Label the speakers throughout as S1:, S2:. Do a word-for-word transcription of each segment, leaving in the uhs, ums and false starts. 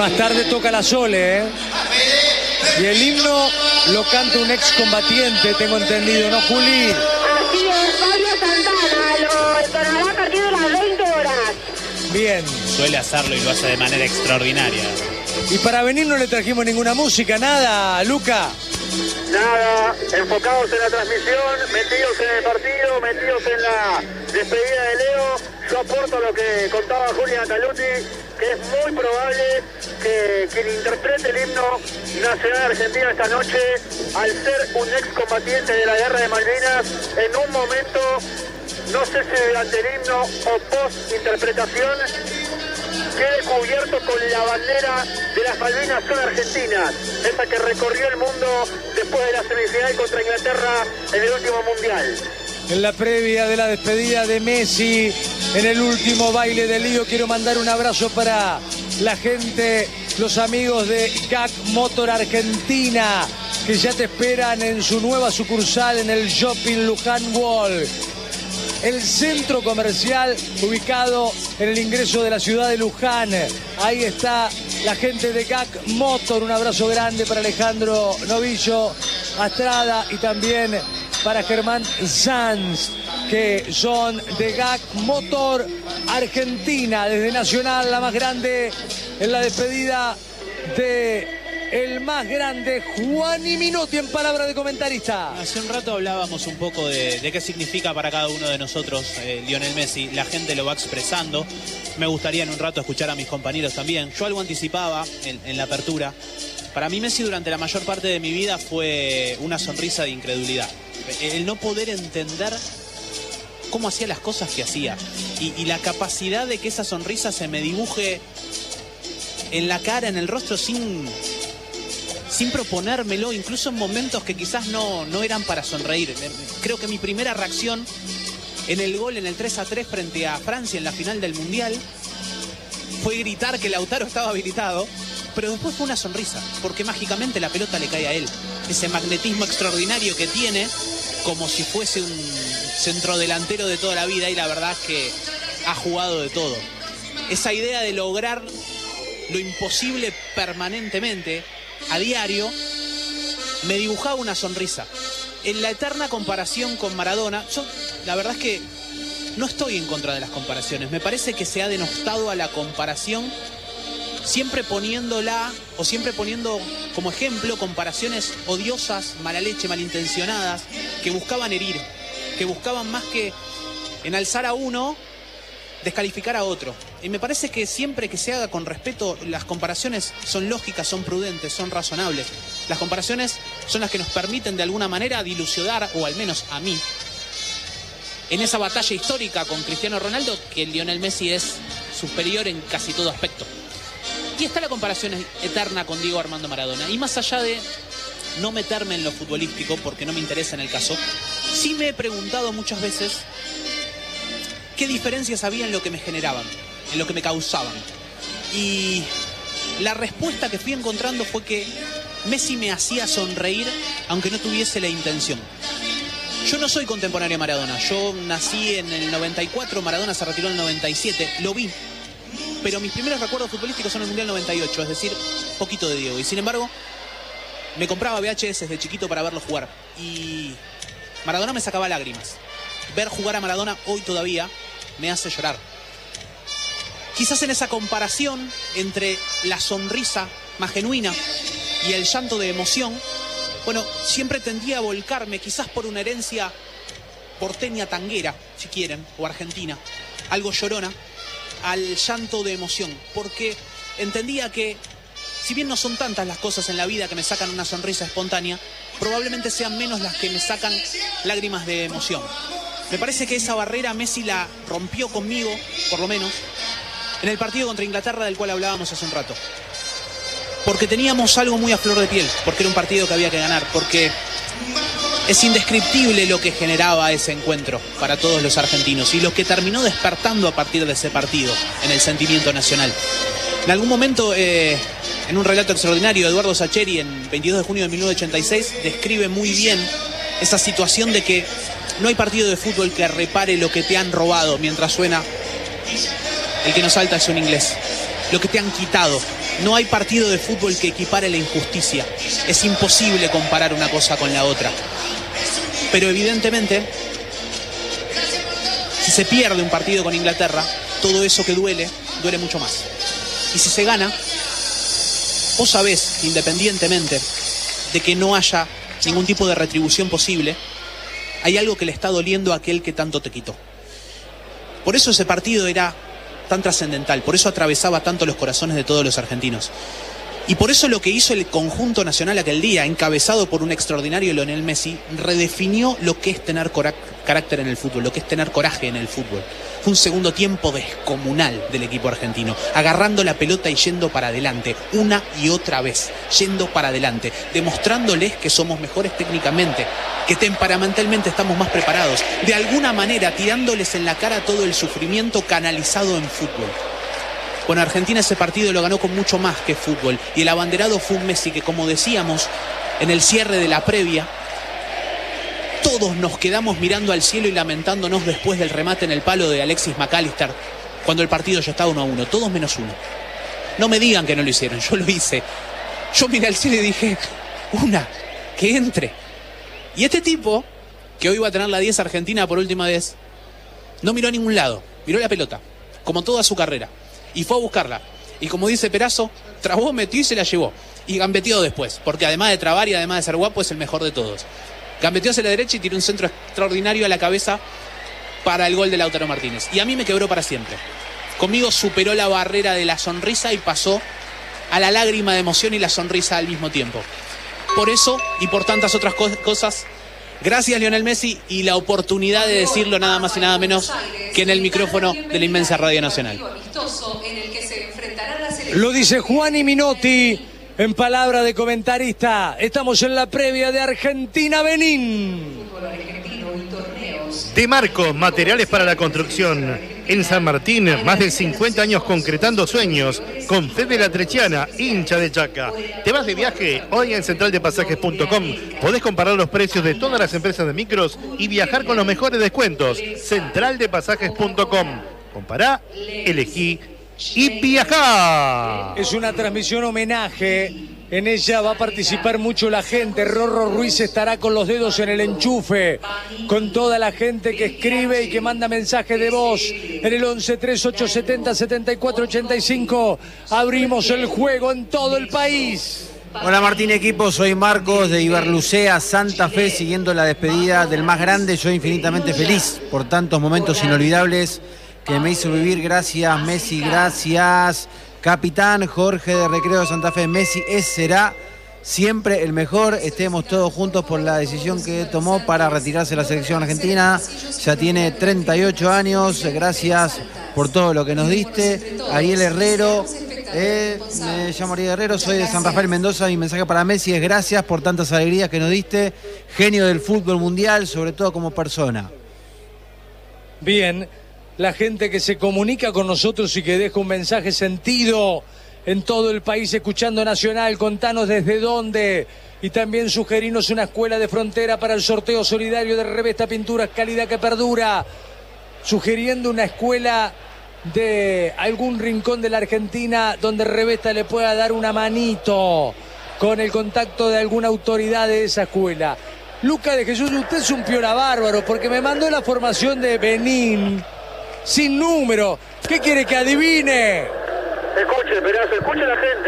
S1: más tarde toca la Sole, ¿eh? Y el himno lo canta un excombatiente, tengo entendido, ¿no, Juli?
S2: Así es, Pablo Santana, lo entonará a partir de las veinte horas.
S1: Bien.
S3: Suele hacerlo y lo hace de manera extraordinaria.
S1: Y para venir no le trajimos ninguna música, nada, Luca.
S4: Nada, enfocados en la transmisión, metidos en el partido, metidos en la despedida de Leo. Yo aporto lo que contaba Julián Caluti, que es muy probable que quien interprete el himno nacional argentino esta noche, al ser un excombatiente de la guerra de Malvinas, en un momento, no sé si durante el himno o post-interpretación, quede cubierto con la bandera de las Malvinas son argentinas, esa que recorrió el mundo después de la semifinal contra Inglaterra en el último mundial.
S1: En la previa de la despedida de Messi, en el último baile del lío, quiero mandar un abrazo para la gente, los amigos de G A C Motor Argentina, que ya te esperan en su nueva sucursal en el Shopping Luján Wall. El centro comercial ubicado en el ingreso de la ciudad de Luján. Ahí está la gente de G A C Motor. Un abrazo grande para Alejandro Novillo Astrada y también para Germán Sanz, que son de G A C Motor Argentina. Desde Nacional, la más grande, en la despedida de el más grande, Juani Minotti, en palabra de comentarista.
S3: Hace un rato hablábamos un poco de, de qué significa para cada uno de nosotros eh, Lionel Messi. La gente lo va expresando. Me gustaría en un rato escuchar a mis compañeros también. Yo algo anticipaba en, en la apertura. Para mí Messi durante la mayor parte de mi vida fue una sonrisa de incredulidad. El no poder entender cómo hacía las cosas que hacía. Y, y la capacidad de que esa sonrisa se me dibuje en la cara, en el rostro, sin... sin proponérmelo, incluso en momentos que quizás no, no eran para sonreír. Creo que mi primera reacción en el gol, en el tres a tres frente a Francia en la final del Mundial, fue gritar que Lautaro estaba habilitado, pero después fue una sonrisa, porque mágicamente la pelota le cae a él. Ese magnetismo extraordinario que tiene, como si fuese un centrodelantero de toda la vida, y la verdad es que ha jugado de todo. Esa idea de lograr lo imposible permanentemente, a diario, me dibujaba una sonrisa. En la eterna comparación con Maradona, yo la verdad es que no estoy en contra de las comparaciones. Me parece que se ha denostado a la comparación, siempre poniéndola o siempre poniendo como ejemplo comparaciones odiosas, mala leche, malintencionadas, que buscaban herir, que buscaban más que enalzar a uno, descalificar a otro. Y me parece que siempre que se haga con respeto, las comparaciones son lógicas, son prudentes, son razonables. Las comparaciones son las que nos permiten de alguna manera dilucidar, o al menos a mí, en esa batalla histórica con Cristiano Ronaldo, que Lionel Messi es superior en casi todo aspecto. Y está la comparación eterna con Diego Armando Maradona. Y más allá de no meterme en lo futbolístico, porque no me interesa en el caso, sí me he preguntado muchas veces qué diferencias había en lo que me generaban, en lo que me causaban. Y la respuesta que fui encontrando fue que Messi me hacía sonreír aunque no tuviese la intención. Yo no soy contemporáneo a Maradona. Yo nací en el noventa y cuatro, Maradona se retiró en el noventa y siete, lo vi. Pero mis primeros recuerdos futbolísticos son el Mundial noventa y ocho, es decir, poquito de Diego. Y sin embargo, me compraba V H S de chiquito para verlo jugar. Y Maradona me sacaba lágrimas. Ver jugar a Maradona hoy todavía me hace llorar. Quizás en esa comparación entre la sonrisa más genuina y el llanto de emoción, bueno, siempre tendía a volcarme, quizás por una herencia porteña tanguera, si quieren, o argentina, algo llorona, al llanto de emoción, porque entendía que, si bien no son tantas las cosas en la vida que me sacan una sonrisa espontánea, probablemente sean menos las que me sacan lágrimas de emoción. Me parece que esa barrera Messi la rompió conmigo, por lo menos, en el partido contra Inglaterra del cual hablábamos hace un rato. Porque teníamos algo muy a flor de piel, porque era un partido que había que ganar, porque es indescriptible lo que generaba ese encuentro para todos los argentinos y lo que terminó despertando a partir de ese partido en el sentimiento nacional. En algún momento, eh, en un relato extraordinario, Eduardo Sacheri, en veintidós de junio de mil novecientos ochenta y seis, describe muy bien esa situación de que no hay partido de fútbol que repare lo que te han robado mientras suena el que nos salta es un inglés. Lo que te han quitado. No hay partido de fútbol que equipare la injusticia. Es imposible comparar una cosa con la otra. Pero evidentemente, si se pierde un partido con Inglaterra, todo eso que duele, duele mucho más. Y si se gana, vos sabés, independientemente de que no haya ningún tipo de retribución posible, hay algo que le está doliendo a aquel que tanto te quitó. Por eso ese partido era tan trascendental, por eso atravesaba tanto los corazones de todos los argentinos. Y por eso lo que hizo el conjunto nacional aquel día, encabezado por un extraordinario Lionel Messi, redefinió lo que es tener carácter en el fútbol, lo que es tener coraje en el fútbol. Fue un segundo tiempo descomunal del equipo argentino, agarrando la pelota y yendo para adelante, una y otra vez, yendo para adelante, demostrándoles que somos mejores técnicamente, que temperamentalmente estamos más preparados, de alguna manera tirándoles en la cara todo el sufrimiento canalizado en fútbol. Bueno, Argentina ese partido lo ganó con mucho más que fútbol, y el abanderado fue un Messi que, como decíamos en el cierre de la previa, todos nos quedamos mirando al cielo y lamentándonos después del remate en el palo de Alexis McAllister, cuando el partido ya estaba uno a uno, todos menos uno. No me digan que no lo hicieron, yo lo hice. Yo miré al cielo y dije, una, que entre. Y este tipo, que hoy va a tener la diez Argentina por última vez, no miró a ningún lado, miró la pelota, como toda su carrera, y fue a buscarla. Y como dice Perazo, trabó, metió y se la llevó. Y gambeteó después, porque además de trabar y además de ser guapo, es el mejor de todos. Gambeteó hacia la derecha y tiró un centro extraordinario a la cabeza para el gol de Lautaro Martínez. Y a mí me quebró para siempre. Conmigo superó la barrera de la sonrisa y pasó a la lágrima de emoción y la sonrisa al mismo tiempo. Por eso y por tantas otras co- cosas, gracias Lionel Messi, y la oportunidad de decirlo nada más y nada menos que en el micrófono de la inmensa Radio Nacional.
S1: Lo dice Juan y Minotti en palabra de comentarista. Estamos en la previa de Argentina-Benín.
S5: De Marcos, materiales para la construcción. En San Martín, más de cincuenta años concretando sueños. Con Fede La Trechiana, hincha de Chaca. ¿Te vas de viaje? Hoy en central de pasajes punto com podés comparar los precios de todas las empresas de micros y viajar con los mejores descuentos. central de pasajes punto com. Compará, elegí y viajá.
S1: Es una transmisión homenaje. En ella va a participar mucho la gente. Rorro Ruiz estará con los dedos en el enchufe, con toda la gente que escribe y que manda mensajes de voz en el once treinta y ocho setenta setenta y cuatro ochenta y cinco. Abrimos el juego en todo el país.
S6: Hola Martín equipo, soy Marcos de Iberlucea, Santa Fe, siguiendo la despedida del más grande. Yo infinitamente feliz por tantos momentos inolvidables que me hizo vivir. Gracias Messi, gracias capitán. Jorge de Recreo de Santa Fe. Messi es, será siempre el mejor. Estemos todos juntos por la decisión que tomó para retirarse de la selección argentina. Ya tiene treinta y ocho años. Gracias por todo lo que nos diste. Ariel Herrero, eh, me llamo Ariel Herrero, soy de San Rafael, Mendoza. Mi mensaje para Messi es gracias por tantas alegrías que nos diste. Genio del fútbol mundial, sobre todo como persona.
S1: Bien. La gente que se comunica con nosotros y que deja un mensaje sentido en todo el país escuchando Nacional, contanos desde dónde, y también sugerirnos una escuela de frontera para el sorteo solidario de Revesta Pinturas, calidad que perdura, sugiriendo una escuela de algún rincón de la Argentina donde Revesta le pueda dar una manito con el contacto de alguna autoridad de esa escuela. Luca de Jesús, usted es un piola bárbaro porque me mandó la formación de Benín sin número. ¿Qué quiere que adivine?
S4: Escuche, Perazo, escuche a la gente.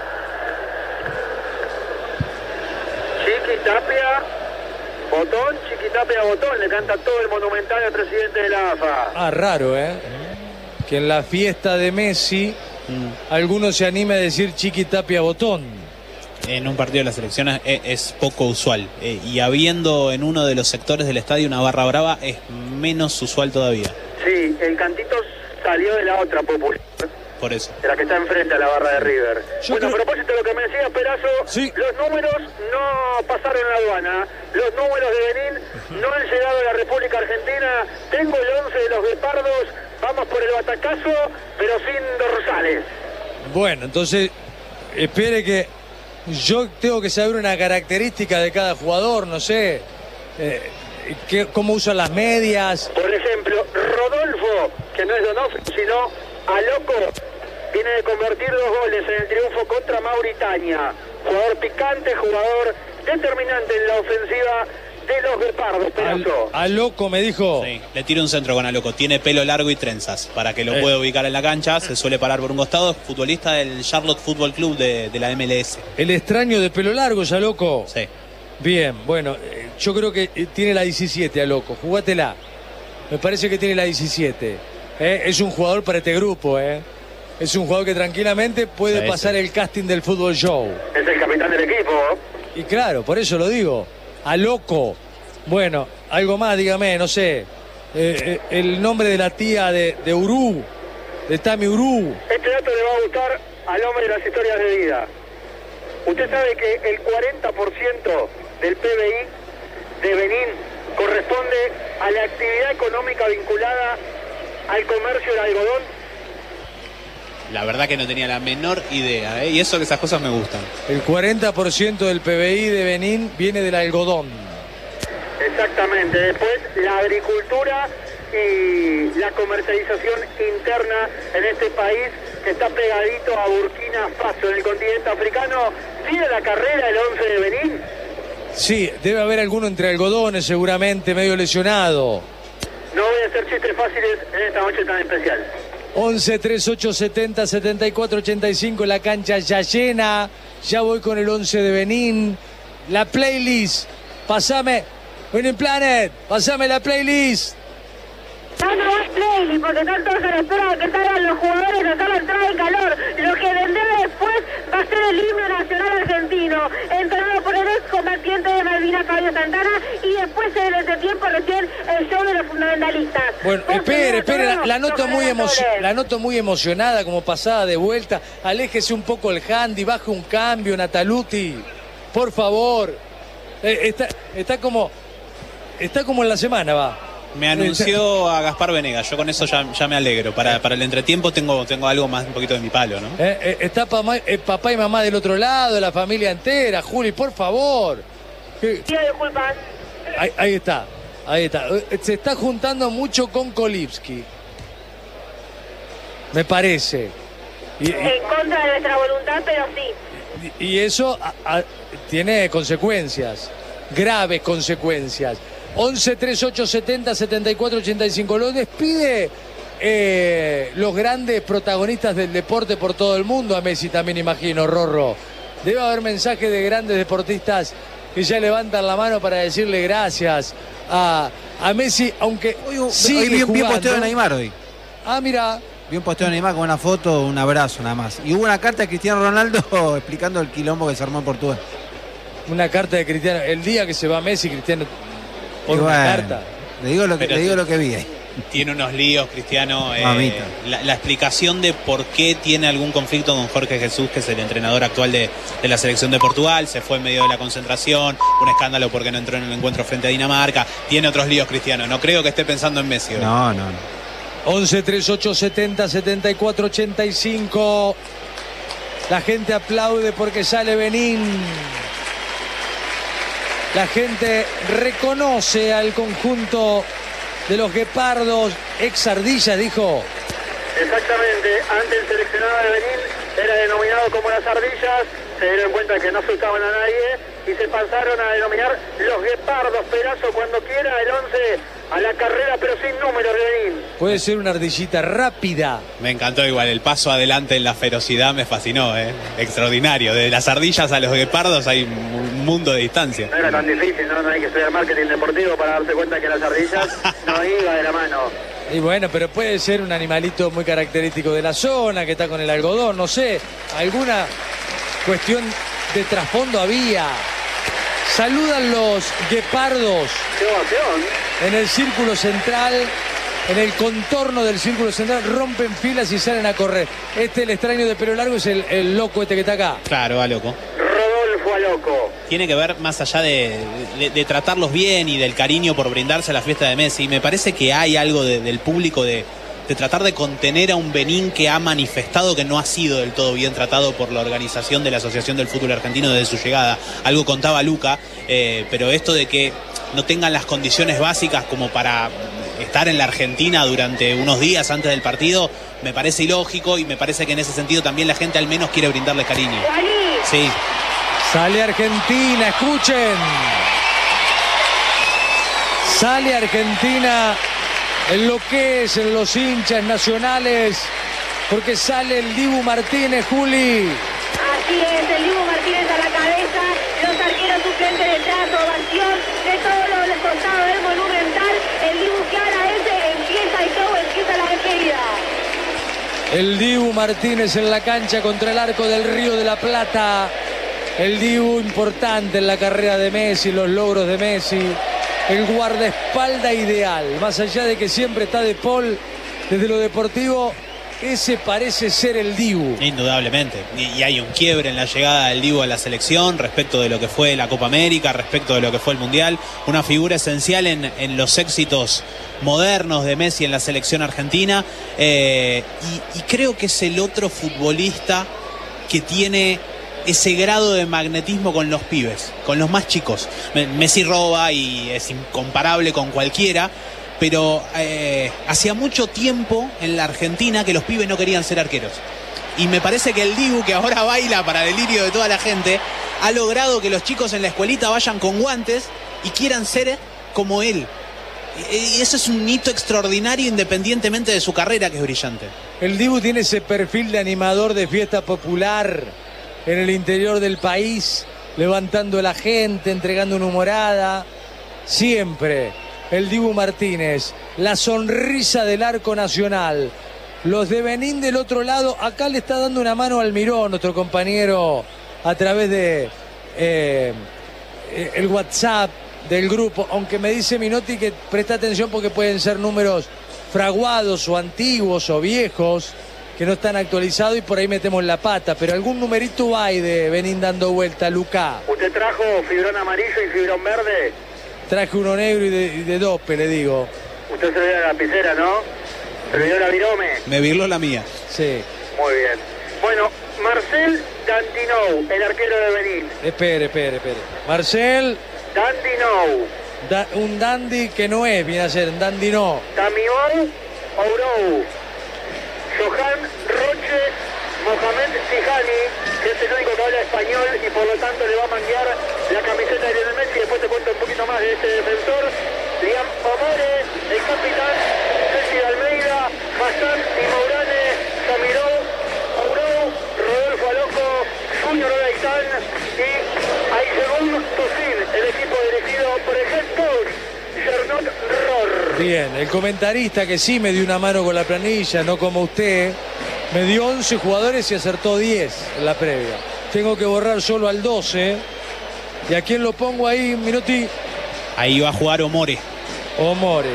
S4: Chiqui Tapia, Botón, Chiqui Tapia, Botón. Le canta todo el monumental al presidente de la A F A.
S1: Ah, raro, ¿eh? Que en la fiesta de Messi mm. alguno se anime a decir Chiqui Tapia, Botón.
S3: En un partido de la selección es, es poco usual. Eh, y habiendo en uno de los sectores del estadio una barra brava, es menos usual todavía.
S4: Sí, el cantito salió de la otra popular.
S3: Por eso.
S4: De la que está enfrente a la barra de River.
S1: Yo
S4: bueno,
S1: creo...
S4: a propósito de lo que me decía Perazo,
S1: sí.
S4: Los números no pasaron la aduana. Los números de Benín no han llegado a la República Argentina. Tengo el once de los guepardos. Vamos por el batacazo, pero sin dorsales.
S1: Bueno, entonces, espere que yo tengo que saber una característica de cada jugador, no sé. Eh, que, cómo usan las medias.
S4: Por ejemplo, Rodolfo, que no es Donofrio, sino Aloco, viene de convertir dos goles en el triunfo contra Mauritania. Jugador picante, jugador determinante en la ofensiva de los guepardos, Perazo.
S1: A Loco me dijo.
S3: Sí, le tiro un centro con Aloco. Tiene pelo largo y trenzas. Para que lo
S1: Eh.
S3: pueda ubicar en la cancha, se suele parar por un costado. Es futbolista del Charlotte Football Club de, de la M L S.
S1: El extraño de pelo largo, ya Loco.
S3: Sí.
S1: Bien, bueno, eh, yo creo que eh, tiene la diecisiete a Loco. Jugátela. Me parece que tiene la diecisiete. Eh, Es un jugador para este grupo, ¿eh? Es un jugador que tranquilamente puede
S3: Sí,
S1: pasar
S3: sí.
S1: el casting del fútbol show.
S4: Es el capitán del equipo.
S1: Y claro, por eso lo digo. A Loco. Bueno, algo más, dígame, no sé. Eh, eh, el nombre de la tía de, de Urú, de Tami Urú.
S4: Este dato le va a gustar al hombre de las historias de vida. Usted sabe que el cuarenta por ciento del P B I de Benín corresponde a la actividad económica vinculada al comercio del algodón.
S3: La verdad que no tenía la menor idea, ¿eh? Y eso que esas cosas me gustan.
S1: El cuarenta por ciento del P B I de Benín viene del algodón.
S4: Exactamente. Después la agricultura y la comercialización interna en este país que está pegadito a Burkina Faso, en el continente africano. ¿Sigue la carrera el once de Benín?
S1: Sí, debe haber alguno entre algodones seguramente, medio lesionado.
S4: No voy a hacer chistes fáciles en esta noche tan especial.
S1: once, treinta y ocho, setenta, setenta y cuatro, ochenta y cinco, la cancha ya llena. Ya voy con el once de Benín. La playlist, pasame, Winning Planet, pasame la playlist.
S2: Ya no es playlist, porque están todos a la espera de que salgan los jugadores acá a la entrada de calor. Lo que vendrá después va a ser el himno nacional argentino, entrenado por el ex combatiente de Malvinas, Fabio Santana, y después en ese tiempo recién el show de los fundamentalistas.
S1: Bueno,
S2: Por
S1: espere,
S2: favor,
S1: espere, la,
S2: todos,
S1: la noto
S2: todos
S1: muy
S2: ganadores.
S1: emocio- la noto muy emocionada, como pasada de vuelta. Aléjese un poco el handy, baje un cambio, Nataluti. Por favor. Eh, está, está como. Está como en la semana, va.
S3: Me anunció a Gaspar Venegas, yo con eso ya, ya me alegro. Para, para el entretiempo tengo, tengo algo más, un poquito de mi palo, ¿no?
S1: Eh, eh, está pama- eh, papá y mamá del otro lado, la familia entera. Juli, por favor. Eh,
S2: Pido disculpas.
S1: ahí, ahí está, ahí está. Eh, Se está juntando mucho con Kolipski. Me parece. Y, y-
S2: En contra de nuestra voluntad, pero sí.
S1: y eso a- a- tiene consecuencias, graves consecuencias. once, treinta y ocho, setenta, setenta y cuatro, ochenta y cinco. Lo despide eh, los grandes protagonistas del deporte por todo el mundo, a Messi también, imagino, Rorro. Debe haber mensajes de grandes deportistas que ya levantan la mano para decirle gracias a, a Messi, aunque
S6: Hoy, hoy
S1: sigue
S6: vi, vi un
S1: jugando.
S6: posteo de Neymar hoy.
S1: Ah, mira,
S6: Vi un posteo de Neymar con una foto, un abrazo nada más. Y hubo una carta de Cristiano Ronaldo explicando el quilombo que se armó en Portugal.
S1: una carta de Cristiano. El día que se va Messi, Cristiano pone
S6: Y
S1: una
S6: bueno,
S1: carta.
S6: Le digo lo que,
S3: Pero
S6: le digo
S3: sí.
S6: lo que vi ahí.
S3: Tiene unos líos, Cristiano. eh,
S6: Mamita.
S3: la, la explicación de por qué tiene algún conflicto con Jorge Jesús, que es el entrenador actual de, de la selección de Portugal. Se fue en medio de la concentración. Un escándalo porque no entró en el encuentro frente a Dinamarca. Tiene otros líos, Cristiano. No creo que esté pensando en Messi hoy.
S6: No, no, no.
S1: once, treinta y ocho, setenta, setenta y cuatro, ochenta y cinco. La gente aplaude porque sale Benín. La gente reconoce al conjunto de los guepardos. Ex Ardilla, dijo.
S4: Exactamente, antes el seleccionado de Benín era denominado como las ardillas, se dieron cuenta que no asustaban a nadie y se pasaron a denominar los guepardos. Perazo, cuando quiera, el once a la carrera, pero sin número de Benín.
S1: Puede ser una ardillita rápida.
S3: Me encantó igual, el paso adelante en la ferocidad me fascinó, ¿eh? Extraordinario. De las ardillas a los guepardos hay un mundo de distancia.
S4: No era tan difícil, no, no hay que estudiar marketing deportivo para darse cuenta que las ardillas no iba de la mano.
S1: Y bueno, pero puede ser un animalito muy característico de la zona, que está con el algodón, no sé. Alguna cuestión de trasfondo había. Saludan los guepardos
S4: ¡Qué ovación!
S1: en el círculo central, en el contorno del círculo central, rompen filas y salen a correr. Este, el extraño de pelo largo, es el, el loco este que está acá.
S3: Claro, va loco.
S4: Rodolfo Aloco.
S3: Tiene que ver más allá de, de- de tratarlos bien y del cariño por brindarse a la fiesta de Messi. Me parece que hay algo de- del público de, de tratar de contener a un Benín que ha manifestado que no ha sido del todo bien tratado por la organización de la Asociación del Fútbol Argentino desde su llegada. Algo contaba Luca, eh, pero esto de que no tengan las condiciones básicas como para estar en la Argentina durante unos días antes del partido me parece ilógico y me parece que en ese sentido también la gente al menos quiere brindarles cariño. Sí.
S1: Sale Argentina, escuchen. Sale Argentina, enloquecen los hinchas nacionales, porque sale el Dibu Martínez, Juli.
S2: Así es, el Dibu Martínez a la cabeza, los arqueros suplentes detrás, ovación de todos los costados del Monumental. El Dibu que ahora ese empieza el show, empieza la despedida.
S1: El Dibu Martínez en la cancha contra el arco del Río de la Plata. El Dibu importante en la carrera de Messi, los logros de Messi. El guardaespaldas ideal, más allá de que siempre está de Paul, desde lo deportivo, ese parece ser el Dibu.
S3: Indudablemente, y, y hay un quiebre en la llegada del Dibu a la selección respecto de lo que fue la Copa América, respecto de lo que fue el Mundial, una figura esencial en, en los éxitos modernos de Messi en la selección argentina, eh, y, y creo que es el otro futbolista que tiene ese grado de magnetismo con los pibes, con los más chicos. Messi roba y es incomparable con cualquiera, pero eh, hacía mucho tiempo en la Argentina que los pibes no querían ser arqueros. Y me parece que el Dibu, que ahora baila para delirio de toda la gente, ha logrado que los chicos en la escuelita vayan con guantes y quieran ser como él. Y eso es un hito extraordinario independientemente de su carrera, que es brillante.
S1: El Dibu tiene ese perfil de animador de fiesta popular en el interior del país, levantando a la gente, entregando una humorada. Siempre el Dibu Martínez, la sonrisa del arco nacional. Los de Benín del otro lado, acá le está dando una mano al Mirón, nuestro compañero, a través de eh, el WhatsApp del grupo, aunque me dice Minotti que presta atención porque pueden ser números fraguados o antiguos o viejos, que no están actualizados y por ahí metemos la pata, pero algún numerito hay de Benín dando vuelta, Luca.
S4: ¿Usted trajo fibrón amarillo y fibrón verde?
S1: Traje uno negro y de, y de dope, le digo.
S4: Usted se le dio la lapicera, ¿no? ¿Se le dio la virome?
S3: Me virló la mía.
S1: Sí.
S4: Muy bien. Bueno, Marcel Dandinou, el arquero de Benín.
S1: Espere, espere, espere. Marcel
S4: Dandinou.
S1: Da, un dandy que no es, viene a ser, un dandy no.
S4: Tamimou Ourou. Johan Roche Mohamed Tijani, que es el único que habla español y por lo tanto le va a manguear la camiseta de Lionel Messi. Después te cuento un poquito más de este defensor. Liam Omore, el capitán, Ceci Almeida, Hassan y Mourane, Samirou, Ourou, Rodolfo Aloco, Junior Olaizán y Aisegun Tosin, el equipo dirigido por el head coach Gernot Rohr.
S1: Bien, el comentarista que sí me dio una mano con la planilla, no como usted, me dio once jugadores y acertó diez en la previa. Tengo que borrar solo al doce. ¿Y a quién lo pongo ahí, Minotti?
S3: Ahí va a jugar Omore.
S1: Omore.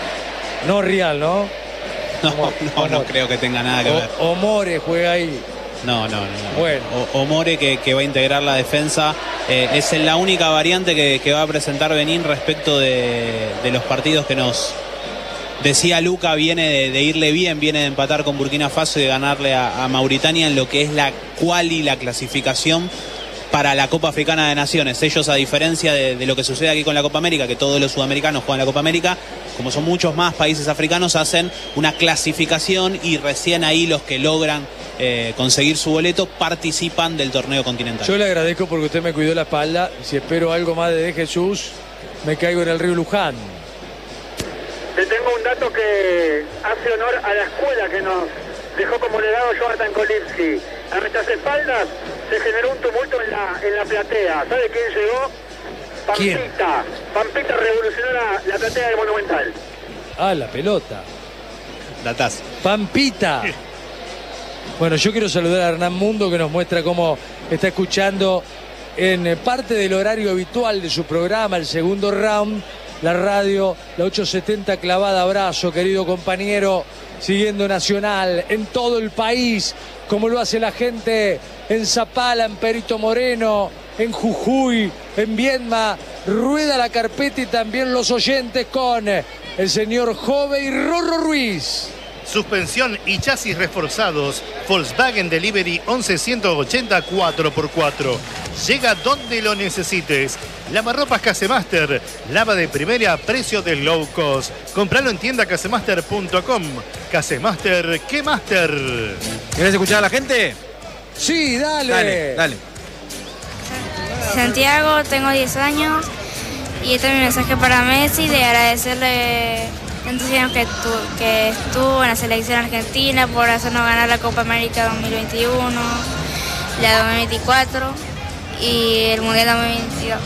S1: No Real, ¿no?
S3: No,
S1: Omore.
S3: no, no
S1: Omore.
S3: creo que tenga nada que ver.
S1: O, Omore juega ahí.
S3: No, no, no.
S1: Bueno.
S3: O, Omore que, que va a integrar la defensa. Eh, es la única variante que, que va a presentar Benín respecto de, de los partidos que nos decía Luca. Viene de, de irle bien, viene de empatar con Burkina Faso y de ganarle a, a Mauritania en lo que es la quali, la clasificación para la Copa Africana de Naciones. Ellos, a diferencia de, de lo que sucede aquí con la Copa América, que todos los sudamericanos juegan la Copa América, como son muchos más países africanos, hacen una clasificación y recién ahí los que logran eh, conseguir su boleto participan del torneo continental.
S1: Yo le agradezco porque usted me cuidó la espalda. Si espero algo más de De Jesús, me caigo en el río Luján.
S4: Te tengo un dato que hace honor a la escuela que nos dejó como legado Jonathan Kolipski. A nuestras espaldas se generó un tumulto en la, en la platea. ¿Sabe quién llegó? Pampita.
S1: ¿Quién?
S4: Pampita revolucionó la, la platea del Monumental.
S1: Ah, la pelota.
S3: Dataz.
S1: Pampita. Bueno, yo quiero saludar a Hernán Mundo, que nos muestra cómo está escuchando en parte del horario habitual de su programa, el segundo round, la radio, la ochocientos setenta clavada. Abrazo, querido compañero, siguiendo Nacional en todo el país, como lo hace la gente en Zapala, en Perito Moreno, en Jujuy, en Viedma. Rueda la carpeta y también los oyentes con el señor Jove y Rorro Ruiz.
S5: Suspensión y chasis reforzados. Volkswagen Delivery once ciento ochenta cuatro por cuatro. Llega donde lo necesites. Lavarropas Casemaster, lava de primera a precio de low cost. Compralo en tienda casemaster punto com. Casemaster, ¿qué master?
S6: ¿Querés escuchar a la gente?
S1: Sí, dale.
S6: Dale, dale.
S7: Santiago, tengo diez años y este es mi mensaje para Messi, de agradecerle tantos años que, tu, que estuvo en la selección argentina por hacernos ganar la Copa América dos mil veintiuno, la dos mil veinticuatro y el Mundial dos mil veintidós.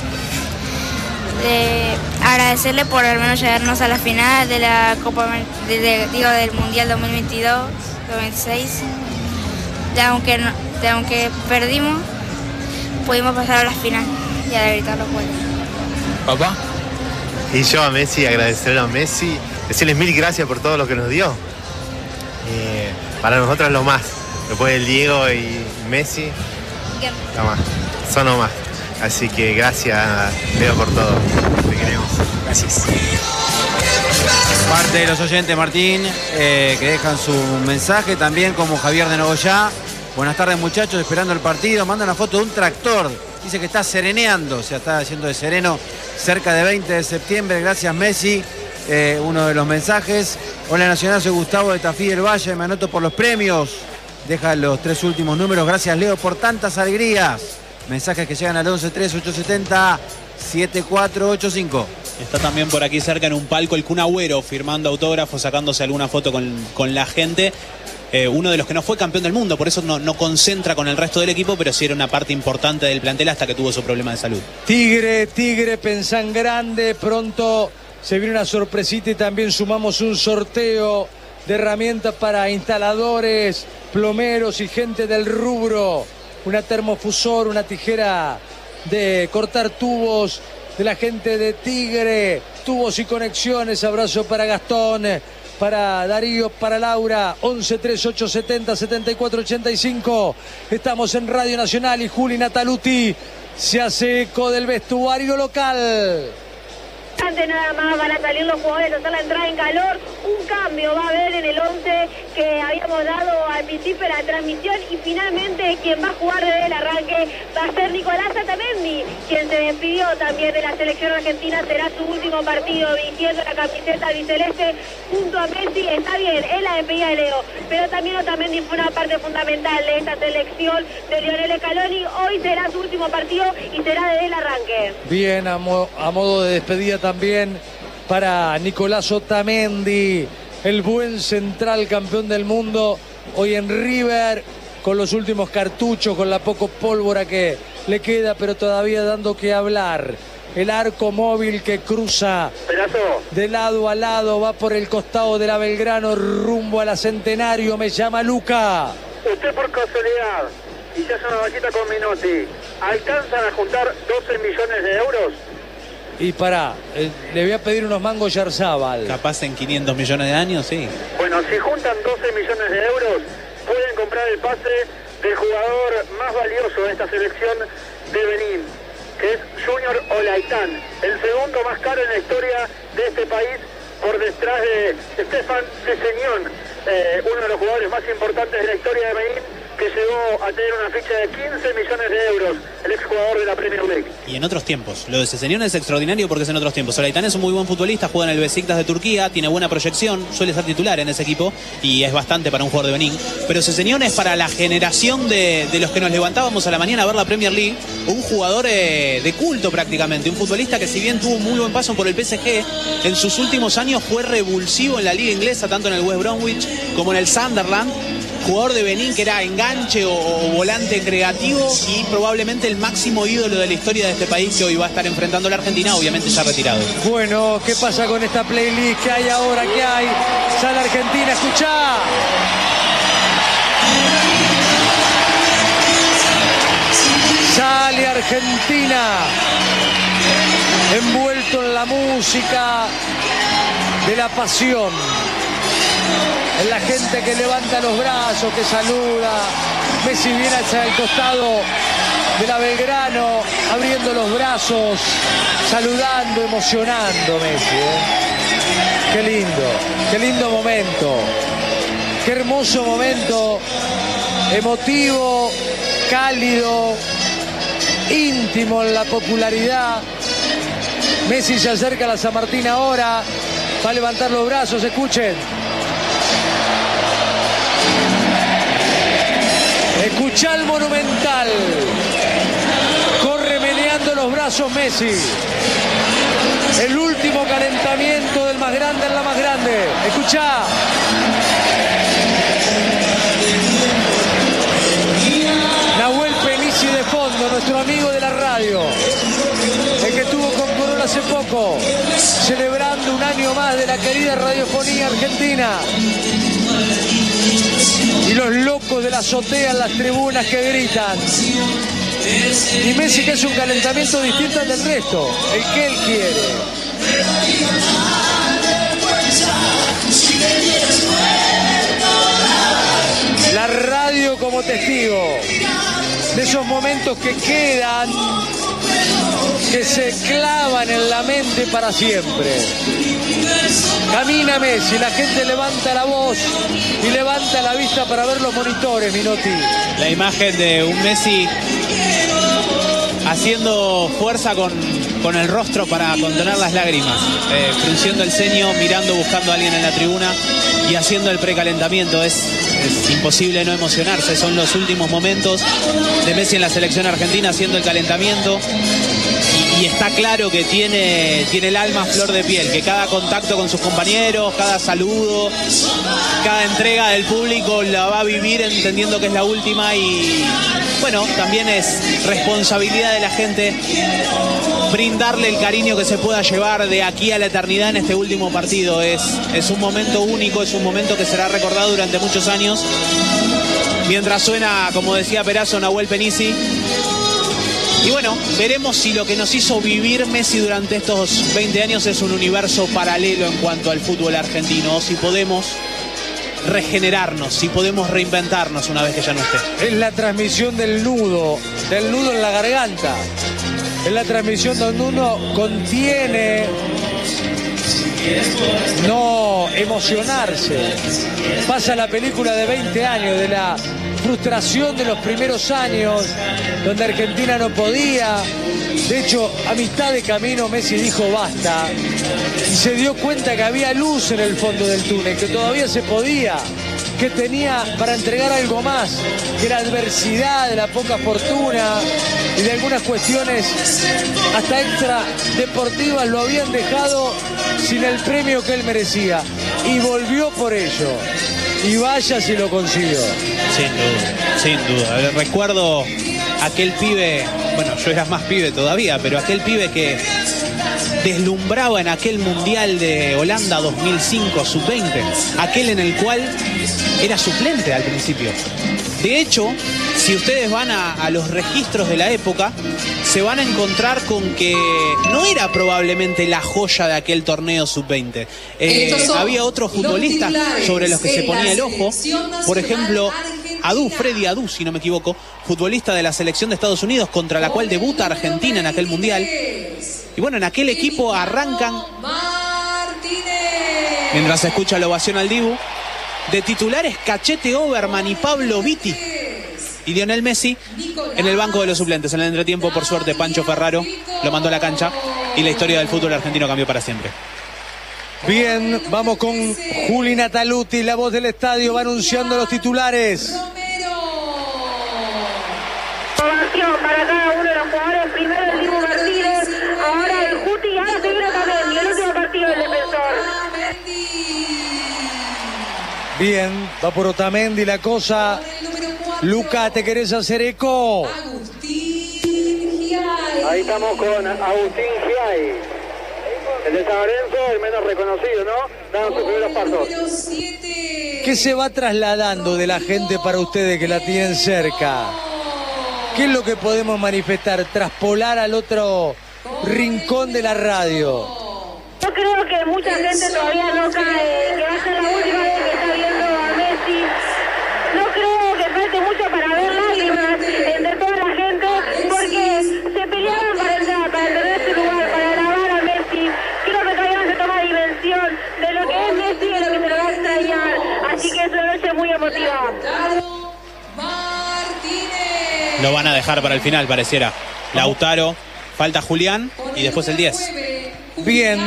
S7: De agradecerle por al menos llegarnos a la final de la Copa de, de, digo, del Mundial dos mil veintidós, dos mil veintiséis. De aunque, no, de aunque perdimos, pudimos pasar a la final y a gritar los goles.
S8: ¿Papá?
S9: Y yo a Messi, agradecerle a Messi, decirles mil gracias por todo lo que nos dio. Eh, para nosotros lo más. Después del Diego y Messi, lo más. Son lo más. Así que gracias, Leo, por todo. Te queremos.
S8: Gracias.
S6: Parte de los oyentes, Martín, eh, que dejan su mensaje, también como Javier de Nogoyá. Buenas tardes, muchachos, esperando el partido. Manda una foto de un tractor. Dice que está sereneando, o sea, está haciendo de sereno cerca de veinte de septiembre. Gracias, Messi. Eh, uno de los mensajes. Hola, Nacional, soy Gustavo de Tafí del Valle. Me anoto por los premios. Deja los tres últimos números. Gracias, Leo, por tantas alegrías. Mensajes que llegan al once tres ocho siete cero siete cuatro ocho cinco.
S3: Está también por aquí cerca en un palco el Kun Agüero firmando autógrafos, sacándose alguna foto con, con la gente. Eh, uno de los que no fue campeón del mundo, por eso no, no concentra con el resto del equipo, pero sí era una parte importante del plantel hasta que tuvo su problema de salud.
S1: Tigre, Tigre, pensá en grande, pronto se viene una sorpresita y también sumamos un sorteo de herramientas para instaladores, plomeros y gente del rubro. Una termofusor, una tijera de cortar tubos de la gente de Tigre, tubos y conexiones. Abrazo para Gastón, para Darío, para Laura. Once tres ocho siete cero siete cuatro ocho cinco. Estamos en Radio Nacional y Juli Nataluti se hace eco del vestuario local.
S2: Antes nada más van a salir los jugadores a hacer la entrada en calor. Un cambio va a haber en el once que habíamos dado al principio de la transmisión, y finalmente quien va a jugar desde el arranque va a ser Nicolás Otamendi, quien se despidió también de la selección argentina. Será su último partido vistiendo la camiseta albiceleste junto a Messi. Está bien, es la despedida de Leo, pero también Otamendi fue una parte fundamental de esta selección de Lionel Scaloni. Hoy será su último partido y será desde el arranque.
S1: Bien, a, mo a modo de despedida también para Nicolás Otamendi, el buen central campeón del mundo, hoy en River, con los últimos cartuchos, con la poco pólvora que le queda, pero todavía dando que hablar. El arco móvil que cruza de lado a lado, va por el costado de la Belgrano rumbo a la Centenario. Me llama Luca.
S4: Usted por casualidad, y se hace una vaquita con Minotti, ¿alcanzan a juntar doce millones de euros?
S1: Y pará, eh, le voy a pedir unos mangos Yarzábal.
S3: Capaz en quinientos millones de años, sí.
S4: Bueno, si juntan doce millones de euros, pueden comprar el pase del jugador más valioso de esta selección de Benín, que es Junior Olaitán, el segundo más caro en la historia de este país, por detrás de Stefan Cesseñón, eh, uno de los jugadores más importantes de la historia de Benín, que llegó a tener una ficha de quince millones de euros, el exjugador de la Premier League.
S3: Y en otros tiempos. Lo de Cesseñón es extraordinario porque es en otros tiempos. Olaitán es un muy buen futbolista, juega en el Besiktas de Turquía, tiene buena proyección, suele ser titular en ese equipo y es bastante para un jugador de Benín. Pero Cesseñón es para la generación de, de los que nos levantábamos a la mañana a ver la Premier League, un jugador eh, de culto prácticamente, un futbolista que si bien tuvo un muy buen paso por el P S G, en sus últimos años fue revulsivo en la liga inglesa, tanto en el West Bromwich como en el Sunderland. Jugador de Benín que era enganche o, o volante creativo y probablemente el máximo ídolo de la historia de este país, que hoy va a estar enfrentando a la Argentina, obviamente ya retirado.
S1: Bueno, ¿qué pasa con esta playlist? ¿Qué hay ahora? ¿Qué hay? Sale Argentina, escuchá. Sale Argentina, envuelto en la música de la pasión. En la gente que levanta los brazos, que saluda. Messi viene hacia el costado de la Belgrano, abriendo los brazos, saludando, emocionando Messi. ¿eh? Qué lindo, qué lindo momento. Qué hermoso momento, emotivo, cálido, íntimo en la popularidad Messi se acerca a la San Martín ahora. Va a levantar los brazos, escuchen. Escuchá el Monumental. Corre meneando los brazos Messi. El último calentamiento del más grande en la más grande. Escuchá. Nahuel Penici de fondo, nuestro amigo de la radio. El que estuvo con Corona hace poco. Celebrando un año más de la querida radiofonía argentina. Y los locos de la azotea en las tribunas que gritan. Y Messi, que es un calentamiento distinto al del resto, el que él quiere. La radio como testigo de esos momentos que quedan, que se clavan en la mente para siempre. Camina Messi, la gente levanta la voz y levanta la vista para ver los monitores, Minotti.
S3: La imagen de un Messi haciendo fuerza con, con el rostro para contener las lágrimas, eh, frunciendo el ceño, mirando, buscando a alguien en la tribuna y haciendo el precalentamiento. Es, es imposible no emocionarse. Son los últimos momentos de Messi en la selección argentina haciendo el calentamiento. Y está claro que tiene, tiene el alma a flor de piel, que cada contacto con sus compañeros, cada saludo, cada entrega del público la va a vivir entendiendo que es la última. Y bueno, también es responsabilidad de la gente brindarle el cariño que se pueda llevar de aquí a la eternidad en este último partido. Es, es un momento único, es un momento que será recordado durante muchos años. Mientras suena, como decía Perazo, Nahuel Penici. Y bueno, veremos si lo que nos hizo vivir Messi durante estos veinte años es un universo paralelo en cuanto al fútbol argentino, o si podemos regenerarnos, si podemos reinventarnos una vez que ya no esté.
S1: Es la transmisión del nudo, del nudo en la garganta. Es la transmisión donde uno contiene no emocionarse. Pasa la película de veinte años, de la frustración de los primeros años, donde Argentina no podía. De hecho, a mitad de camino Messi dijo basta y se dio cuenta que había luz en el fondo del túnel, que todavía se podía, que tenía para entregar algo más, que la adversidad, de la poca fortuna y de algunas cuestiones hasta extra deportivas lo habían dejado sin el premio que él merecía, y volvió por ello. Y vaya si lo consiguió.
S3: Sin duda, sin duda. Recuerdo aquel pibe, bueno, yo era más pibe todavía, pero aquel pibe que deslumbraba en aquel Mundial de Holanda dos mil cinco, sub veinte, aquel en el cual era suplente al principio. De hecho, si ustedes van a, a los registros de la época, se van a encontrar con que no era probablemente la joya de aquel torneo sub veinte. Eh, había otros futbolistas sobre los que se ponía el ojo. Por ejemplo, Adu, Freddy Adu, si no me equivoco, futbolista de la selección de Estados Unidos, contra la cual debuta Argentina en aquel Mundial. Y bueno, en aquel equipo arrancan, mientras se escucha la ovación al Dibu, de titulares Cachete Oberman y Pablo Vitti. Y Lionel Messi en el banco de los suplentes. En el entretiempo, por suerte, Pancho Ferraro lo mandó a la cancha y la historia del fútbol argentino cambió para siempre.
S1: Bien, vamos con Juli Nataluti, la voz del estadio, va anunciando los titulares.
S2: Ovación para cada uno de los jugadores. Primero el Dibu Martínez, ahora el Juti, y ahora se viene también. Y el último partido del defensor.
S1: Bien, va por Otamendi la cosa. Luca, ¿te querés hacer eco?
S4: Ahí estamos con Agustín Giai, el de San Lorenzo, el menos reconocido, ¿no? Dando sus primeros pasos.
S1: ¿Qué se va trasladando de la gente para ustedes que la tienen cerca? ¿Qué es lo que podemos manifestar? Traspolar al otro rincón de la radio.
S2: Yo creo que mucha gente todavía no cae, que va a ser la última vez que está viendo a Messi. No creo que falte mucho para ver lágrimas entre toda la gente, porque se pelearon para entrar, para tener ese lugar, para alabar a Messi. Creo que todavía no se toma dimensión de lo que es Messi y de lo que se lo va a extrañar. Así que es una noche muy emotiva.
S3: Lo van a dejar para el final, pareciera. Lautaro, falta Julián y después el diez.
S1: Bien.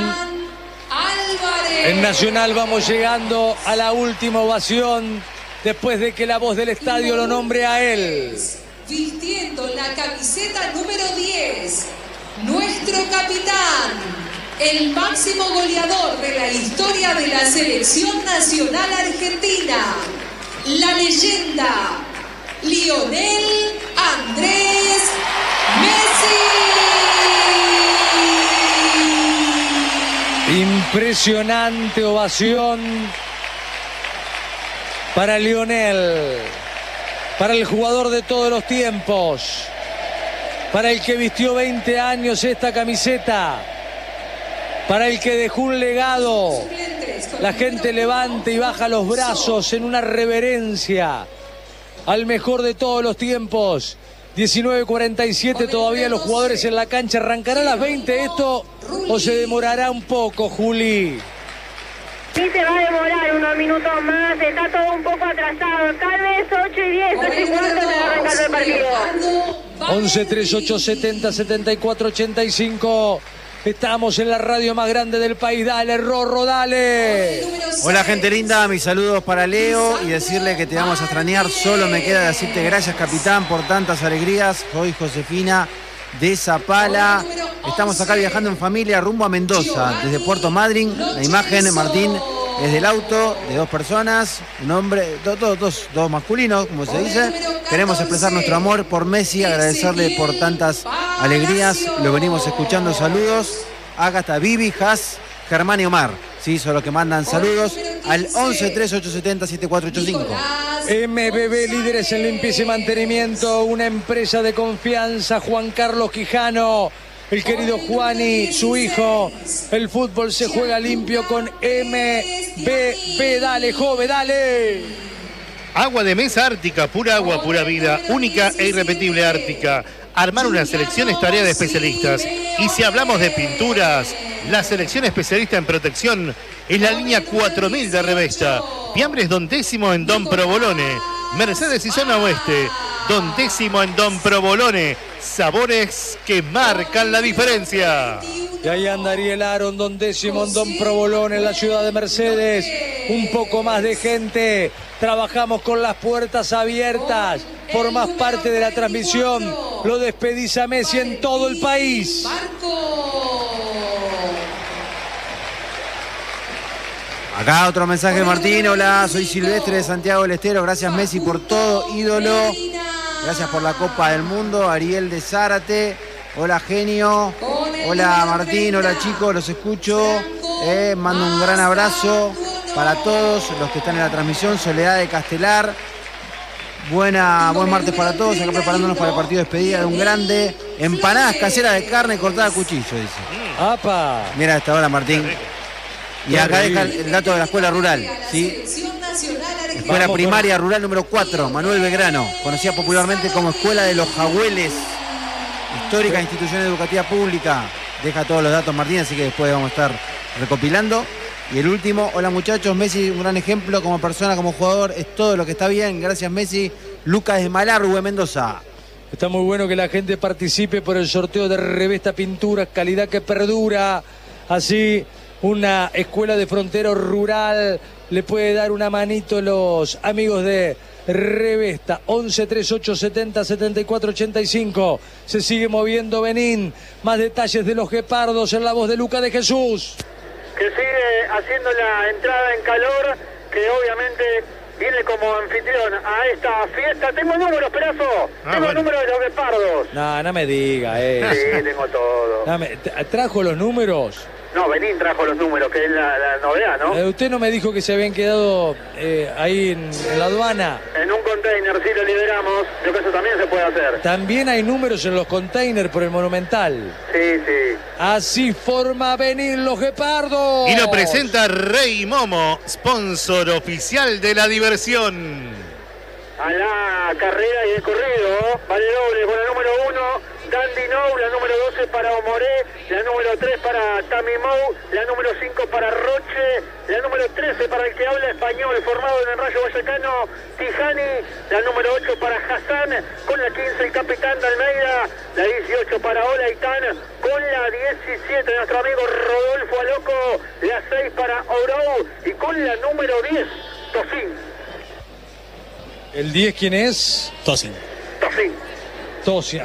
S1: En Nacional vamos llegando a la última ovación después de que la voz del estadio lo nombre a él.
S8: Vistiendo la camiseta número diez, nuestro capitán, el máximo goleador de la historia de la selección nacional argentina, la leyenda Lionel Andrés Messi.
S1: Impresionante ovación para Lionel, para el jugador de todos los tiempos, para el que vistió veinte años esta camiseta, para el que dejó un legado. La gente levanta y baja los brazos en una reverencia al mejor de todos los tiempos. diecinueve cuarenta y siete, todavía los jugadores en la cancha. ¿Arrancará a las veinte esto o se demorará un poco, Juli?
S2: Sí, se va a demorar unos minutos más, está todo un poco atrasado, tal vez ocho y diez, ocho y cuarto se va a arrancar el partido.
S1: once, treinta y ocho, setenta, setenta y cuatro, ochenta y cinco. Estamos en la radio más grande del país. Dale, Rorro, dale.
S6: Hola, gente linda. Mis saludos para Leo y decirle que te vamos a extrañar. Solo me queda decirte gracias, capitán, por tantas alegrías. Soy Josefina de Zapala. Estamos acá viajando en familia rumbo a Mendoza, desde Puerto Madryn. La imagen, Martín, es del auto de dos personas, un hombre, dos, dos, dos, dos masculinos, como se dice. Queremos expresar nuestro amor por Messi, agradecerle por tantas alegrías. Lo venimos escuchando. Saludos. Acá está Vivi, Has, Germán y Omar. Sí, son los que mandan saludos al once, treinta y ocho, setenta, setenta y cuatro ochenta y cinco.
S1: M B B, líderes en limpieza y mantenimiento, una empresa de confianza. Juan Carlos Quijano, el querido Juani, su hijo. El fútbol se juega limpio con M B B. Dale, Jove, dale.
S5: Agua de mesa Ártica, pura agua, pura vida, única e irrepetible Ártica. Armar una selección es tarea de especialistas. Y si hablamos de pinturas, la selección especialista en protección es la línea cuatro mil de Revesta. Fiambres Don Décimo en Don Provolone. Mercedes y Zona Oeste. Don Décimo en Don Provolone. Sabores que marcan la diferencia.
S1: Y ahí anda Ariel Aron, Don Décimo en Don Provolone, en la ciudad de Mercedes. Un poco más de gente. Trabajamos con las puertas abiertas. Formás parte de la transmisión. Lo despedís a Messi en todo el país.
S6: Acá otro mensaje de Martín. Hola, soy Silvestre de Santiago del Estero. Gracias, Messi, por todo, ídolo. Gracias por la Copa del Mundo. Ariel de Zárate. Hola, genio. Hola, Martín. Hola, chicos. Los escucho. Eh, mando un gran abrazo para todos los que están en la transmisión. Soledad de Castelar. Buena, buen martes para todos. Acá preparándonos para el partido de despedida de un grande. Empanadas caseras de carne cortada a cuchillo, dice.
S1: ¡Apa!
S6: Mira esta hora, Martín. Y acá deja el dato de la escuela rural, ¿sí? Escuela
S1: Vamos
S6: primaria por... rural número cuatro, Manuel Belgrano, conocida popularmente como Escuela de los Jagüeles, histórica sí. Institución educativa pública. Deja todos los datos, Martín, así que después vamos a estar recopilando. Y el último, hola muchachos, Messi, un gran ejemplo como persona, como jugador, es todo lo que está bien. Gracias, Messi. Lucas de Malargüe, Mendoza.
S1: Está muy bueno que la gente participe por el sorteo de Revesta Pinturas, calidad que perdura. Así, una escuela de frontero rural le puede dar una manito a los amigos de Revesta. Once, treinta y ocho, setenta, setenta y cuatro, ochenta y cinco. Se sigue moviendo Benín. Más detalles de los guepardos en la voz de Luca de Jesús.
S4: Que sigue haciendo la entrada en calor, que obviamente viene como anfitrión a esta fiesta. Tengo números, Perazo.
S5: Ah,
S4: tengo
S5: bueno.
S4: números de los guepardos.
S1: No, no me diga eso.
S4: Sí, tengo todo.
S1: No me- ¿Trajo los números?
S4: No, Benín trajo los números, que es la, la novedad, ¿no?
S1: Eh, usted no me dijo que se habían quedado eh, ahí en, en la aduana.
S4: En un container, sí lo liberamos. Creo que eso también se puede hacer.
S1: También hay números en los containers por el Monumental.
S4: Sí, sí.
S1: Así forma venir los guepardos.
S5: Y lo presenta Rey Momo, sponsor oficial de la diversión.
S4: A la carrera y el corrido, vale doble con el número uno, Dandy Nou, la número doce para Omoré, la número tres para Tamimou, la número cinco para Roche, la número trece para el que habla español, formado en el Rayo Vallecano, Tijani, la número ocho para Hassan, con la quince el capitán de Almeida, la dieciocho para Olaitán, con la diecisiete nuestro amigo Rodolfo Aloco, la seis para Orou y con la número diez, Tosin.
S1: ¿El diez quién es?
S3: Tosin.
S4: Tosin.
S1: Tosin,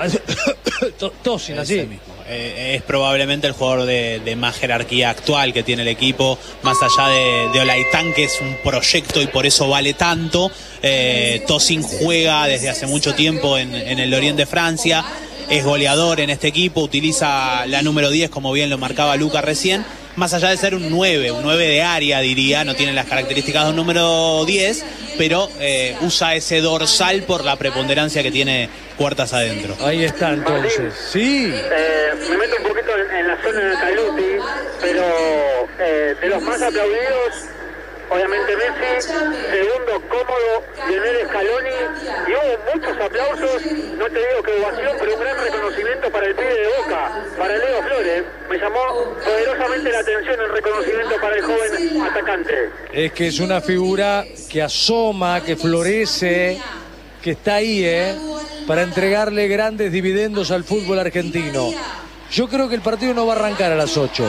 S1: Tosin, así.
S3: Mismo. Eh, es probablemente el jugador de, de más jerarquía actual que tiene el equipo, más allá de, de Olaitán, que es un proyecto y por eso vale tanto. Eh, Tosin juega desde hace mucho tiempo en, en el Lorient de Francia, es goleador en este equipo, utiliza la número diez, como bien lo marcaba Luca recién. Más allá de ser un nueve, un nueve de área, diría, no tiene las características de un número diez, pero eh, usa ese dorsal por la preponderancia que tiene Puertas adentro.
S1: Ahí está entonces, sí.
S4: Eh, me meto un poquito en, en la zona de Caluti, pero eh, de los más aplaudidos, obviamente Messi, segundo cómodo, Lionel Scaloni, y hubo muchos aplausos, no te digo que ovación, pero un gran reconocimiento para el pibe de Boca, para Leo Flores. Me llamó poderosamente la atención el reconocimiento para el joven atacante.
S1: Es que es una figura que asoma, que florece, que está ahí, ¿eh? Para entregarle grandes dividendos al fútbol argentino. Yo creo que el partido no va a arrancar a las ocho.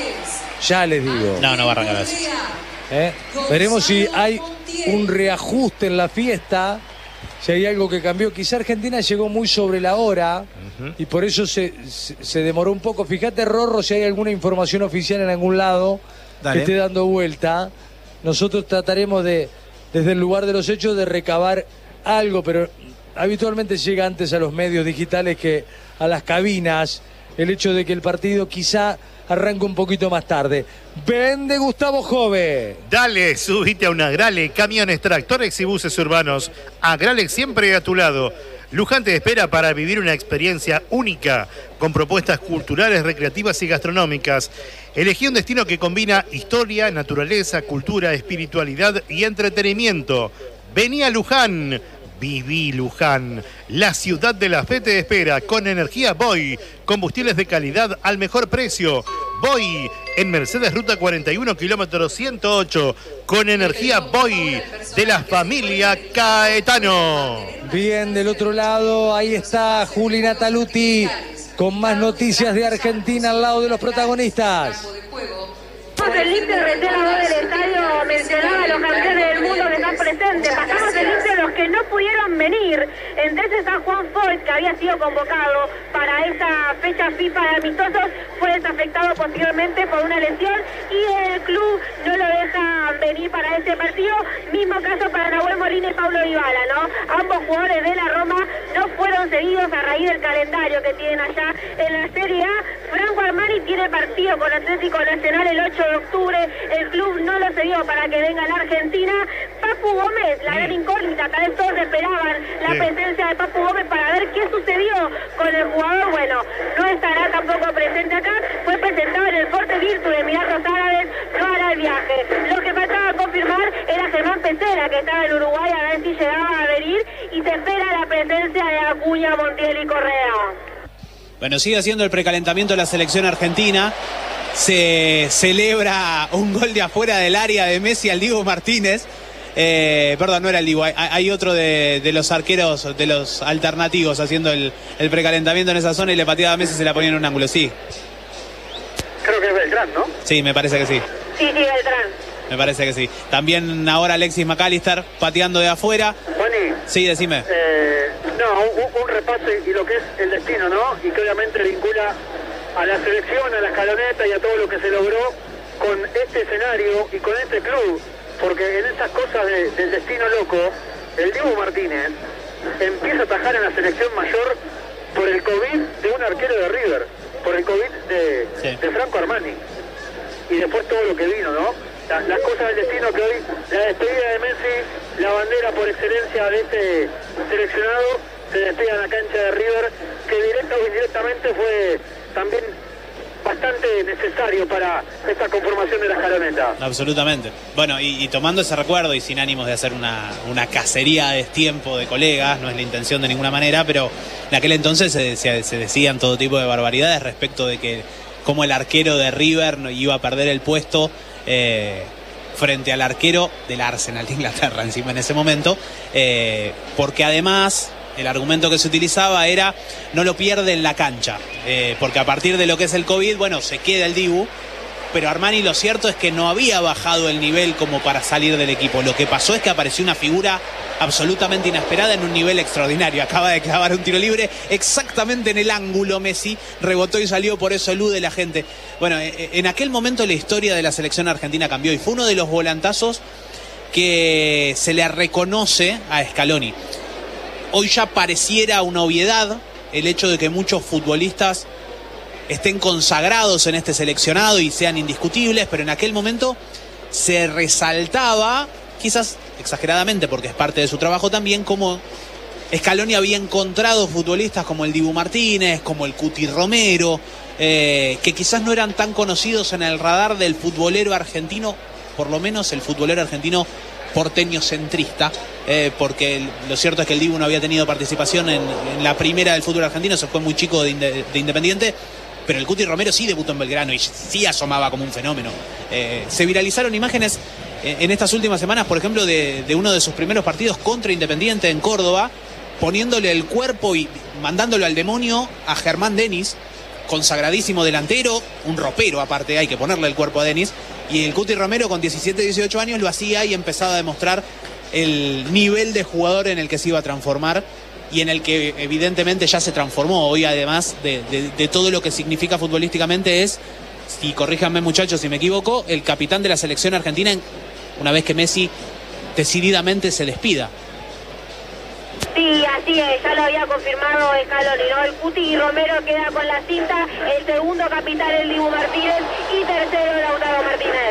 S1: Ya les digo.
S3: No, no va a arrancar a las ocho.
S1: ¿Eh? Veremos si hay un reajuste en la fiesta, si hay algo que cambió. Quizá Argentina llegó muy sobre la hora uh-huh. y por eso se, se, se demoró un poco. Fíjate, Rorro, si hay alguna información oficial en algún lado Dale. que esté dando vuelta. Nosotros trataremos de, desde el lugar de los hechos, de recabar algo, pero habitualmente llega antes a los medios digitales que a las cabinas el hecho de que el partido quizá arranca un poquito más tarde. Vende Gustavo Jove.
S5: Dale, subite a una Agrale, camiones, tractores y buses urbanos. Agrale siempre a tu lado. Luján te espera para vivir una experiencia única con propuestas culturales, recreativas y gastronómicas. Elegí un destino que combina historia, naturaleza, cultura, espiritualidad y entretenimiento. Vení a Luján. Viví Luján, la ciudad de la fe te espera con energía Boy, combustibles de calidad al mejor precio. Boy, en Mercedes Ruta cuarenta y uno, kilómetro ciento ocho, con energía Boy de la familia Caetano.
S1: Bien, del otro lado, ahí está Juli Nataluti con más noticias de Argentina al lado de los protagonistas.
S2: El limpio recién la voz del estadio mencionaba a los campeones del mundo que están presentes. Pasamos el limpio a los que no pudieron venir. Entre ellos está Juan Foyt, que había sido convocado para esa fecha FIFA de amistosos, fue desafectado posteriormente por una lesión y el club no lo deja venir para ese partido. Mismo caso para Nahuel Molina y Pablo Dybala, ¿no? Ambos jugadores de la Roma no fueron seguidos a raíz del calendario que tienen allá en la Serie A. Franco Armani tiene partido con Atlético Nacional el ocho de octubre, el club no lo cedió para que venga a la Argentina. Papu Gómez, la gran incógnita, tal vez todos esperaban la sí. presencia de Papu Gómez para ver qué sucedió con el jugador. Bueno, no estará tampoco presente acá, fue presentado en el Forte Virtu de Emiratos Árabes, no hará el viaje. Lo que faltaba confirmar era Germán Pesera, que estaba en Uruguay, a ver si llegaba a venir, y se espera la presencia de Acuña, Montiel y Correa.
S3: Bueno, sigue haciendo el precalentamiento de la selección argentina. Se celebra un gol de afuera del área de Messi al Diego Martínez. Eh, perdón, no era el Diego, hay, hay otro de, de los arqueros, de los alternativos haciendo el, el precalentamiento en esa zona y le pateaba a Messi y se la ponía en un ángulo, sí.
S4: Creo que es Beltrán, ¿no?
S3: Sí, me parece que sí.
S2: Sí, sí, Beltrán.
S3: Me parece que sí. También ahora Alexis McAllister pateando de afuera.
S4: Juani.
S3: Sí, decime.
S4: Eh, no, un, un repase y lo que es el destino, ¿no? Y que obviamente vincula a la selección, a la escaloneta y a todo lo que se logró con este escenario y con este club, porque en esas cosas de, del destino loco, el Diego Martínez empieza a atajar en la selección mayor por el COVID de un arquero de River, por el COVID de, sí. de Franco Armani, y después todo lo que vino, ¿no? La, las cosas del destino que hoy, la despedida de Messi, la bandera por excelencia de este seleccionado, se despega en la cancha de River, que directa o indirectamente fue también bastante necesario para esta conformación de la escaloneta.
S3: Absolutamente. Bueno, y, y tomando ese recuerdo y sin ánimos de hacer una, una cacería de tiempo de colegas, no es la intención de ninguna manera, pero en aquel entonces se, se, se decían todo tipo de barbaridades respecto de que cómo el arquero de River no iba a perder el puesto eh, frente al arquero del Arsenal de Inglaterra encima en ese momento, eh, porque además el argumento que se utilizaba era no lo pierde en la cancha, eh, porque a partir de lo que es el COVID, bueno, se queda el Dibu, pero Armani lo cierto es que no había bajado el nivel como para salir del equipo. Lo que pasó es que apareció una figura absolutamente inesperada en un nivel extraordinario. Acaba de clavar un tiro libre exactamente en el ángulo Messi, rebotó y salió, por eso elude la gente. Bueno, en aquel momento la historia de la selección argentina cambió y fue uno de los volantazos que se le reconoce a Scaloni. Hoy ya pareciera una obviedad el hecho de que muchos futbolistas estén consagrados en este seleccionado y sean indiscutibles, pero en aquel momento se resaltaba, quizás exageradamente porque es parte de su trabajo también, como Scaloni había encontrado futbolistas como el Dibu Martínez, como el Cuti Romero, eh, que quizás no eran tan conocidos en el radar del futbolero argentino, por lo menos el futbolero argentino porteño centrista, eh, porque el, lo cierto es que el Dibu no había tenido participación en, en la primera del fútbol argentino, se fue muy chico de, de, de Independiente, pero el Cuti Romero sí debutó en Belgrano y sí asomaba como un fenómeno. Eh, se viralizaron imágenes eh, en estas últimas semanas, por ejemplo, de, de uno de sus primeros partidos contra Independiente en Córdoba, poniéndole el cuerpo y mandándolo al demonio a Germán Denis, consagradísimo delantero, un ropero aparte, hay que ponerle el cuerpo a Denis, y el Cuti Romero con diecisiete, dieciocho años lo hacía y empezaba a demostrar el nivel de jugador en el que se iba a transformar y en el que evidentemente ya se transformó. Hoy, además de, de, de todo lo que significa futbolísticamente, es, y corríjanme muchachos si me equivoco, el capitán de la selección argentina una vez que Messi decididamente se despida.
S2: Sí, así es, ya lo había confirmado Scaloni, ¿no? El Cuti Romero queda con la cinta, el segundo capitán el Dibu Martínez y tercero Lautaro Martínez.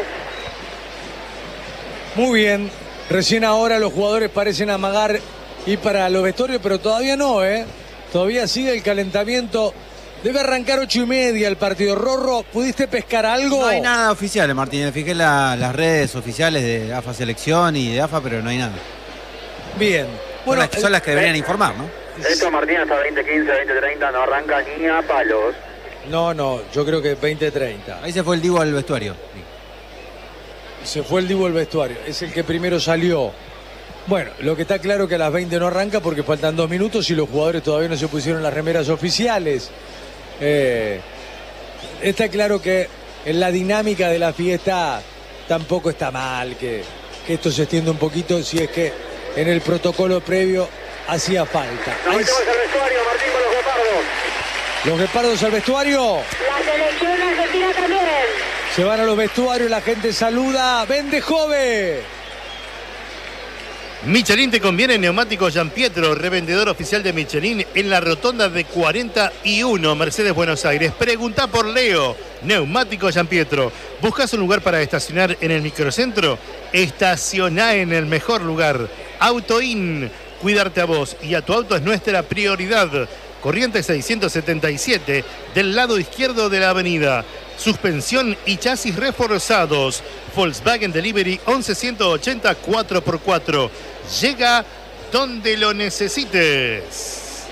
S1: Muy bien, recién ahora los jugadores parecen amagar ir para los vestuarios, pero todavía no, ¿eh? Todavía sigue el calentamiento. Debe arrancar ocho y media el partido. Rorro, ¿pudiste pescar algo?
S6: No hay nada oficial, Martínez. Fijé la, las redes oficiales de A F A Selección y de A F A, pero no hay nada.
S1: Bien.
S6: Bueno, son las, son las que deberían
S4: eh,
S6: informar, ¿no?
S4: Esto Martínez hasta veinte quince, veinte treinta no arranca ni a palos.
S1: No, no, yo creo que veinte treinta.
S6: Ahí se fue el Dibu al vestuario.
S1: Se fue el Dibu al vestuario. Es el que primero salió. Bueno, lo que está claro es que a las veinte no arranca porque faltan dos minutos y los jugadores todavía no se pusieron las remeras oficiales. Eh, está claro que en la dinámica de la fiesta tampoco está mal que, que esto se extienda un poquito si es que en el protocolo previo hacía falta.
S4: Nos metemos al vestuario, Martín, con los guepardos.
S1: ¿Los guepardos al vestuario?
S2: La selección argentina también.
S1: Se van a los vestuarios, la gente saluda. ¡Vende Jove!
S5: Michelin te conviene neumáticos Gianpietro, revendedor oficial de Michelin en la rotonda de cuarenta y uno, Mercedes, Buenos Aires. Pregunta por Leo, neumáticos Gianpietro. ¿Buscas un lugar para estacionar en el microcentro? Estacioná en el mejor lugar. Autoin, cuidarte a vos y a tu auto es nuestra prioridad. Corrientes seiscientos setenta y siete, del lado izquierdo de la avenida. Suspensión y chasis reforzados. Volkswagen Delivery once ciento ochenta cuatro por cuatro. Llega donde lo necesites.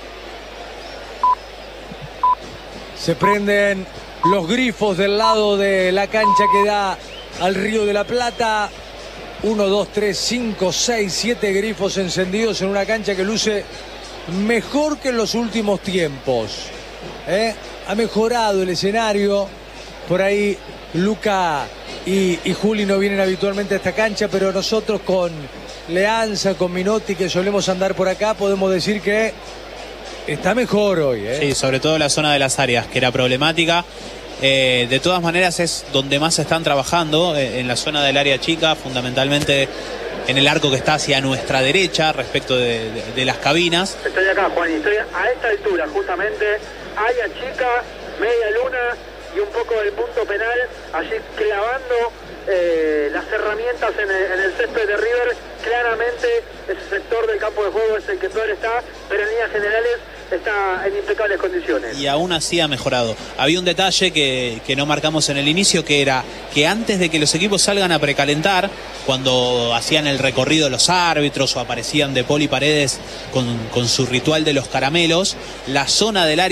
S1: Se prenden los grifos del lado de la cancha que da al Río de la Plata. Uno, dos, tres, cinco, seis, siete grifos encendidos en una cancha que luce mejor que en los últimos tiempos. ¿Eh? Ha mejorado el escenario. Por ahí Luca y, y Juli no vienen habitualmente a esta cancha, pero nosotros con Leanza, con Minotti, que solemos andar por acá, podemos decir que está mejor hoy, ¿eh?
S3: Sí, sobre todo la zona de las áreas, que era problemática. Eh, de todas maneras es donde más están trabajando, eh, en la zona del área chica, fundamentalmente en el arco que está hacia nuestra derecha respecto de, de, de las cabinas.
S4: Estoy acá, Juan, y estoy a esta altura, justamente, área chica, media luna, y un poco del punto penal, allí clavando eh, las herramientas en el, en el césped de River. Claramente ese sector del campo de juego es el que peor está, pero en líneas generales está en impecables condiciones.
S3: Y aún así ha mejorado. Había un detalle que, que no marcamos en el inicio, que era que antes de que los equipos salgan a precalentar, cuando hacían el recorrido los árbitros o aparecían De Paul y Paredes con, con su ritual de los caramelos, la zona del área